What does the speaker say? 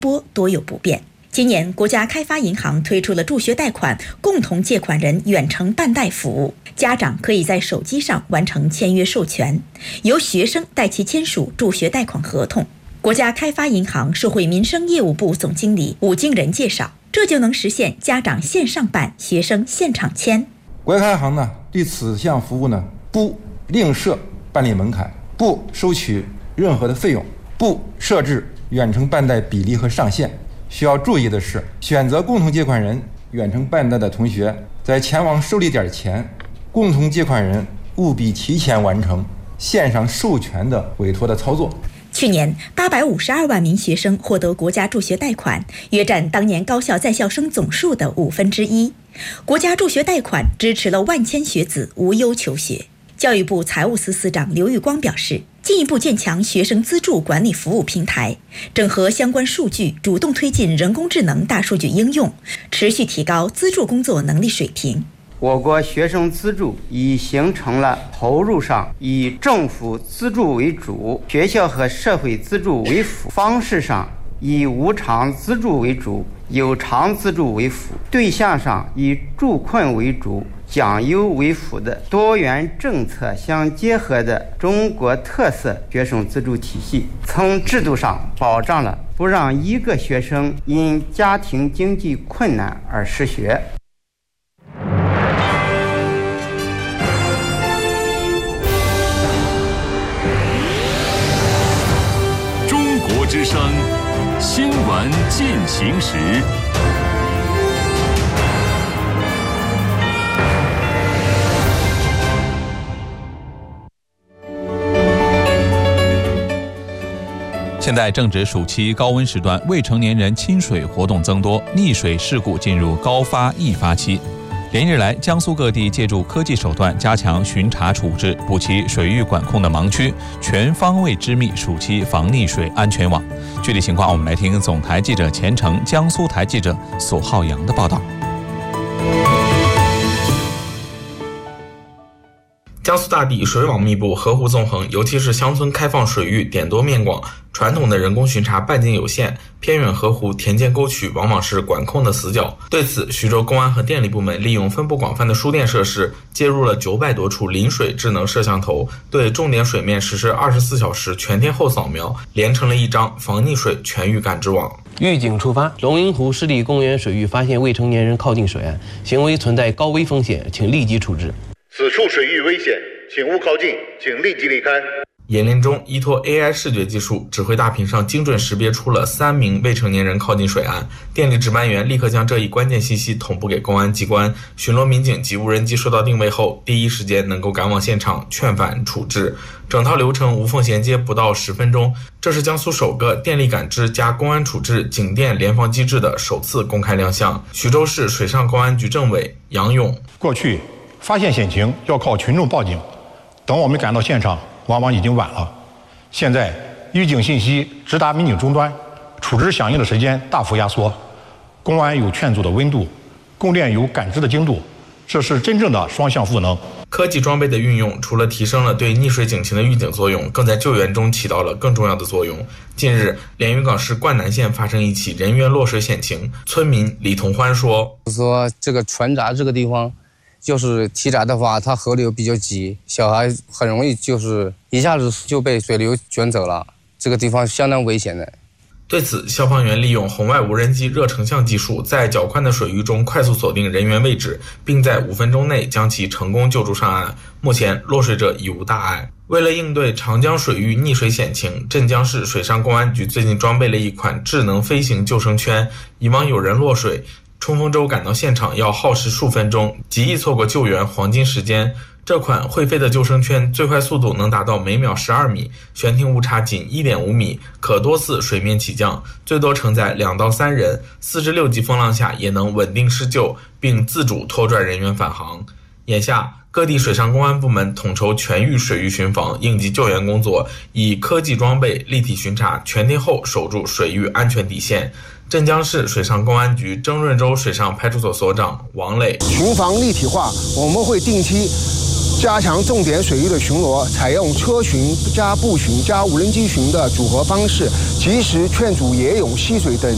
波多有不便。今年，国家开发银行推出了助学贷款共同借款人远程办贷服务，家长可以在手机上完成签约授权，由学生代其签署助学贷款合同。国家开发银行社会民生业务部总经理武京仁介绍，这就能实现家长线上办，学生现场签。 国家开发银行呢，对此项服务呢，不另设办理门槛，不收取任何的费用，不设置远程办贷比例和上限。需要注意的是，选择共同借款人远程办贷的同学，在前往受理点前，共同借款人务必提前完成线上授权的委托的操作。 去年852万名学生获得国家助学贷款，约占当年高校在校生总数的1/5。国家助学贷款支持了万千学子无忧求学。教育部财务司司长刘玉光表示，进一步建强学生资助管理服务平台，整合相关数据，主动推进人工智能大数据应用，持续提高资助工作能力水平。 我国学生资助已形成了投入上以政府资助为主，学校和社会资助为辅，方式上以无偿资助为主，有偿资助为辅，对象上以助困为主，奖优为辅的多元政策相结合的中国特色学生资助体系，从制度上保障了不让一个学生因家庭经济困难而失学。 中国之声新闻进行时。 现在正值暑期高温时段，未成年人亲水活动增多，溺水事故进入高发易发期。连日来，江苏各地借助科技手段加强巡查处置，补齐水域管控的盲区，全方位织密暑期防溺水安全网。具体情况，我们来听总台记者钱程、江苏台记者索浩洋的报道。 江苏大地水网密布，河湖纵横，尤其是乡村开放水域点多面广，传统的人工巡查半径有限，偏远河湖、田间沟渠往往是管控的死角。对此，徐州公安和电力部门利用分布广泛的输电设施，接入了900多处临水智能摄像头，对重点水面实施24小时全天候扫描，连成了一张防溺水全域感知网。 预警触发，龙吟湖湿地公园水域发现未成年人靠近水岸，行为存在高危风险，请立即处置。 此处水域危险，请勿靠近，请立即离开。 演练中，依托 AI 视觉技术，指挥大屏上精准识别出了3名未成年人靠近水岸，电力值班员立刻将这一关键信息同步给公安机关，巡逻民警及无人机收到定位后，第一时间能够赶往现场劝返处置，整套流程无缝衔接，不到10分钟。这是江苏首个电力感知加公安处置警电联防机制的首次公开亮相。徐州市水上公安局政委杨勇： 过去发现险情要靠群众报警，等我们赶到现场往往已经晚了。现在预警信息直达民警终端，处置响应的时间大幅压缩，公安有劝阻的温度，供电有感知的精度，这是真正的双向赋能。 科技装备的运用，除了提升了对溺水警情的预警作用，更在救援中起到了更重要的作用。近日，连云港市灌南县发生一起人员落水险情，村民李同欢说：“ 这个船闸这个地方。”就是提闸的话，它河流比较急，小孩很容易就是一下子就被水流卷走了，这个地方相当危险的。 对此，消防员利用红外无人机热成像技术，在较宽的水域中快速锁定人员位置，并在5分钟内将其成功救助上岸。目前落水者已无大碍。为了应对长江水域溺水险情，镇江市水上公安局最近装备了一款智能飞行救生圈，以往有人落水，冲锋舟赶到现场要耗时数分钟，极易错过救援黄金时间。这款会飞的救生圈最快速度能达到每秒12米，悬停误差仅1.5米，可多次水面起降，最多承载2到3人，4至6级风浪下也能稳定施救，并自主拖拽人员返航。眼下，各地水上公安部门统筹全域水域巡防、应急救援工作，以科技装备立体巡查，全天候守住水域安全底线。镇江市水上公安局征润州水上派出所所长王磊： 巡防立体化，我们会定期加强重点水域的巡逻，采用车巡加步巡加无人机巡的组合方式，及时劝阻野泳、戏水等